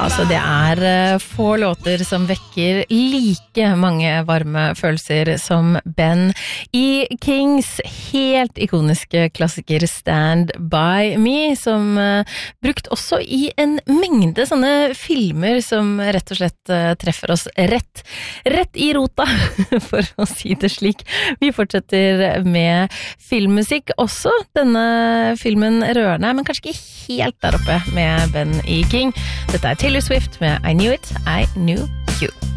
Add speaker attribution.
Speaker 1: altså det få låter som vekker like mange varme følelser som Ben i Kings helt ikoniske klassiker Stand By Me, som brukt også i en mengde sånne filmer som rett og slett treffer oss rett i rota, for å si det slik. Vi fortsetter med filmmusikk også. Denne filmen rørende, men kanskje ikke helt der oppe med Ben i King. Dette Taylor Swift med I Knew It, I Knew You.